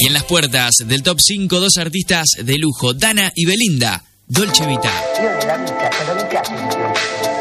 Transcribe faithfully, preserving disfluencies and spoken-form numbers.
Y en las puertas del top cinco, dos artistas de lujo, Dana y Belinda, Dolce Vita. Io nella vita sono iniziati